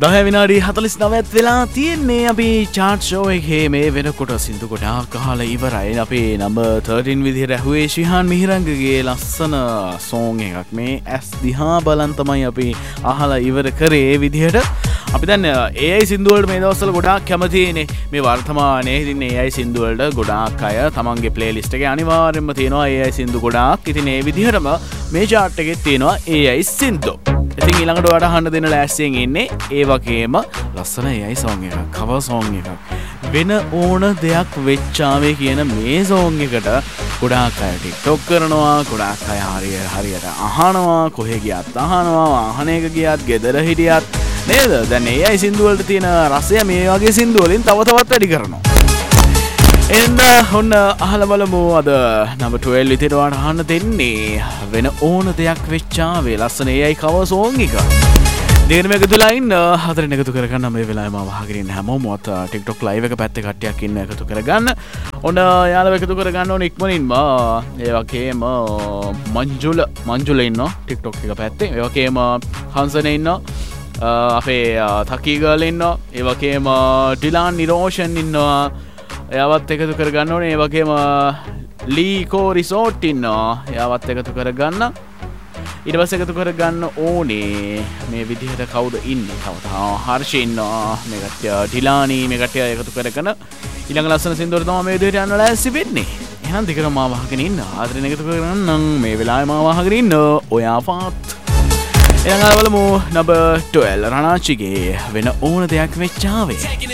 10 විනාඩි 49ක් වෙලා තියෙන්නේ අපි chart show එකේ මේ වෙනකොට සින්දු ගොඩාක් අහලා ඉවරයි. අපි number 13 විදිහට ඇහුවේ ශිහාන් මිහිරංගගේ ලස්සන song එකක්. මේ ඇස් දිහා බලන් තමයි අපි අහලා ඉවර කරේ විදිහට. අපි දැන් AI සින්දු වලට මේ දවස්වල ගොඩාක් කැමතිනේ. මේ වර්තමානයේ ඉතින් AI සින්දු වලට ගොඩාක් අය තමන්ගේ playlist එකේ අනිවාර්යයෙන්ම තියෙනවා AI සින්දු ගොඩාක්. ඉතින් ඒ විදිහටම මේ chart එකේ තියෙනවා AI සින්දු. ඉතින් ඊළඟට ඔයාලට අහන්න දෙන ලෑස්තියෙන් ඉන්නේ ඒ වගේම ලස්සන AI song එකක්, cover song එකක්. වෙන ඕන දෙයක් වෙච්චාවේ කියන මේ song එකට ගොඩාක් අය TikTok කරනවා, ගොඩාක් අය හරියට අහනවා, කොහෙ ගියත් අහනවා, වාහනයක ගියත්, ගෙදර හිටියත් නේද? දැන් AI සින්දු වලට තියෙන රසය මේ වගේ සින්දු වලින් තව තවත් වැඩි කරනවා. ඔන්න අහලා බලමු අද number 12 විතර වඩ අහන්න දෙන්නේ වෙන ඕන දෙයක් වෙච්චාවේ ලස්සන AI cover song එක. දෙකම එකතුලා ඉන්න හතරෙන් එකතු කරගන්න මේ වෙලාවේ මම වහගෙන ඉන්න හැමෝම TikTok live එක පැත්තේ කට්ටියක් ඉන්න එකතු කරගන්න. ඔන්න යාළුවෝ එකතු කරගන්න ඕන ඉක්මනින්ම. ඒ වගේම මංජුල ඉන්නවා TikTok එක පැත්තේ. ඒ වගේම හංසනේ ඉන්නවා. අපේ තකී ගර්ල් ඉන්නවා. ඒ වගේම ඩිලාන් නිරෝෂන් ඉන්නවා. එයාවත් එකතු කරගන්න ඕනේ. ඒ වගේම ලීකෝ රිසෝට් ඉන්නවා. එයාවත් එකතු කරගන්න. ඊට පස්සේ එකතු කරගන්න ඕනේ මේ විදිහට කවුද ඉන්නේ? තව හර්ෂ ඉන්නවා. මේ කට්ටිය ඩිලානි මේ කට්ටිය එකතු කරගෙන ඊළඟ ලස්සන සින්දුවට තමයි මේ විදිහට යන්න ලෑස්ති වෙන්නේ. එහෙනම් දිගටම මාව අහගෙන ඉන්න. ආදරෙන් එකතු කරගන්න මේ වෙලාවේ මාව අහගෙන ඉන්න ඔයාපත්. එහෙනම් බලමු number 12 රණාචිගේ වෙන ඕන දෙයක් වෙච්චාවේ.